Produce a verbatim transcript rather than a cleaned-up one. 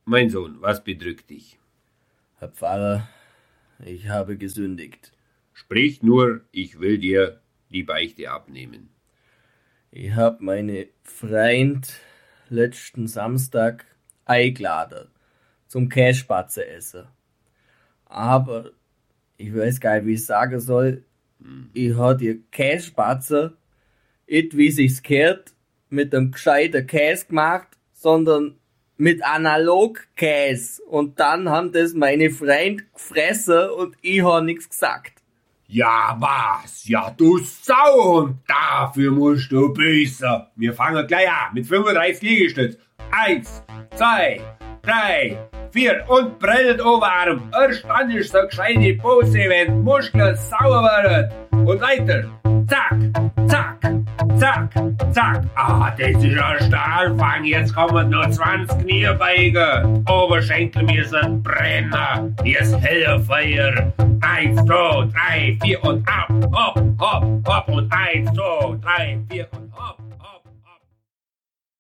Mein Sohn, was bedrückt dich? Herr Pfarrer, ich habe gesündigt. Sprich nur, ich will dir die Beichte abnehmen. Ich hab meine Freund letzten Samstag eingeladen zum Käsespatze essen. Aber ich weiß gar nicht, wie ich sagen soll. Hm. Ich hab die Käsespatze nicht, wie sich's gehört, mit einem gescheiten Käse gemacht, sondern mit Analogkäse. Und dann haben das meine Freunde gefressen und ich hab nichts gesagt. Ja, was? Ja, du Sau! Und dafür musst du büßen. Wir fangen gleich an mit fünfunddreißig Liegestütz. Eins, zwei, drei, vier und brellt Oberarm. Erst dann ist so gescheite Pose, wenn die Muskeln sauer werden. Und weiter. Zack, zack, zack, zack. Ah, das ist ein Stahlfang. Jetzt kommen noch zwanzig Kniebeugen. Oberschenkel müssen brennen. Jetzt helle Feuer. Eins, zwei, drei, vier und ab. Hopp, hopp, hopp. Und eins, zwei, drei, vier und hopp.